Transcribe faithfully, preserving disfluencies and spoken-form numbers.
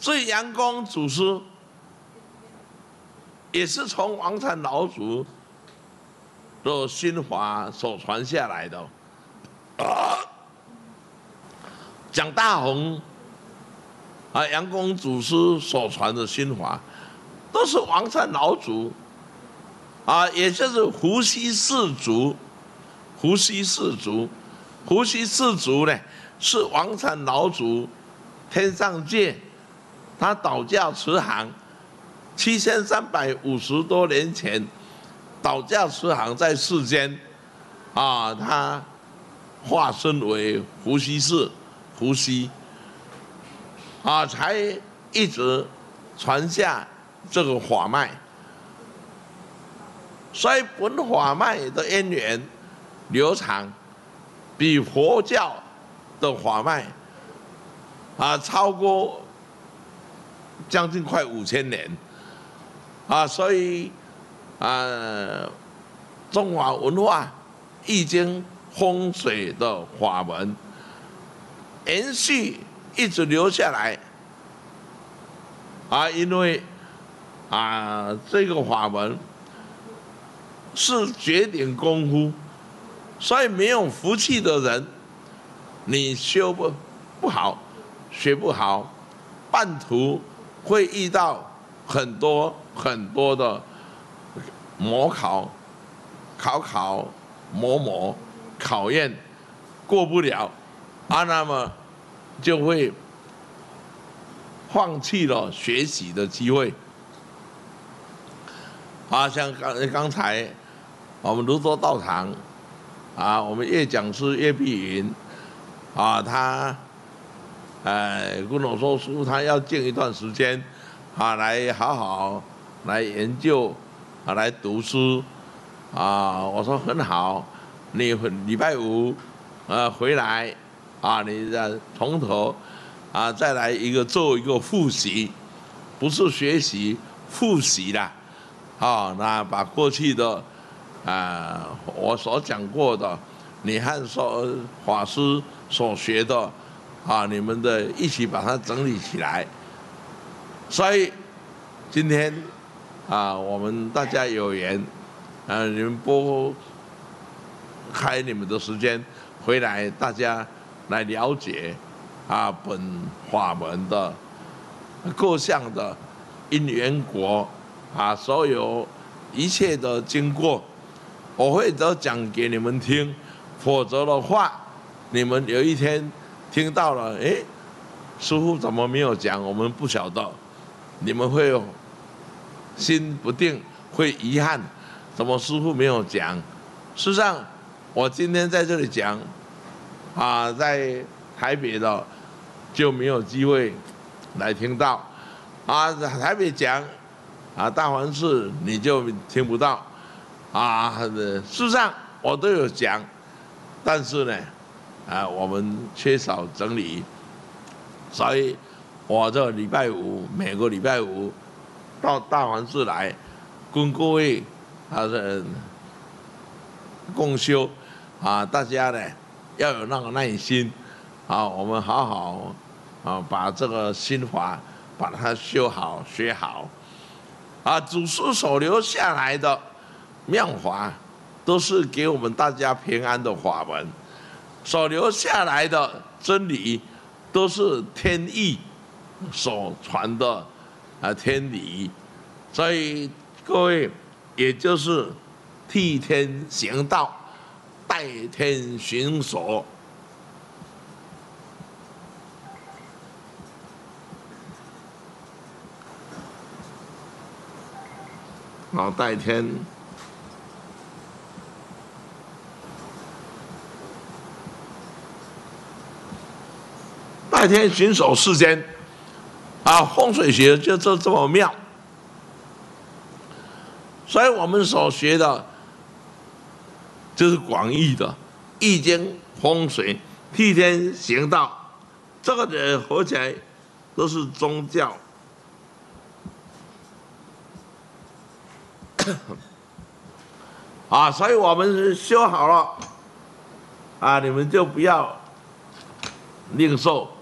所以杨公祖师也是从王禅老祖的心法所传下来的。啊，蒋大弘啊，杨公祖师所传的心法，都是王禅老祖啊，也就是伏羲氏族。伏羲氏族，伏羲氏族呢，是王禅老祖天上界，他导教慈航七千三百五十多年前，导教慈航在世间啊，他化身为伏羲氏，伏羲啊，才一直传下这个法脉。所以本法脉的渊源流长，比佛教的法脉啊超过将近快五千年啊，所以啊，中华文化、易经、风水的法门延续一直留下来啊，因为啊这个法门是绝顶功夫。所以没有福气的人，你修不不好，学不好，半途会遇到很多很多的模考、考考、模模、考验，过不了，啊，那么就会放弃了学习的机会。啊，像刚刚才我们泸州道场。啊，我们叶讲师叶碧云，啊，他，呃，跟我说书，他要静一段时间，啊，来好好来研究，啊，来读书，啊，我说很好，你礼拜五，呃，回来，啊，你再从头，啊，再来一个做一个复习，不是学习，复习啦，啊，那把过去的。啊，我所讲过的，你和所法师所学的，啊，你们的一起把它整理起来。所以今天啊，我们大家有缘，啊，你们拨开你们的时间回来，大家来了解啊本法门的各项的因缘果啊，所有一切的经过。我会都讲给你们听，否则的话，你们有一天听到了，哎，师父怎么没有讲？我们不晓得，你们会心不定，会遗憾，怎么师父没有讲？事实上，我今天在这里讲，啊，在台北的就没有机会来听到，啊，台北讲，啊，大环寺你就听不到。啊，事实上我都有讲，但是呢，啊，我们缺少整理，所以我这礼拜五每个礼拜五到大环寺来，跟各位啊是共修啊，大家呢要有那个耐心啊，我们好好啊把这个心法把它修好学好啊，祖师所留下来的。妙法都是给我们大家平安的法门，所留下来的真理都是天意所传的啊天理，所以各位也就是替天行道，代天行所。好，代天。代天行守世间，啊，风水学就这这么妙，所以我们所学的，就是广义的易经、风水、替天行道，这个人合起来都是宗教。啊，所以我们修好了，啊，你们就不要吝啬。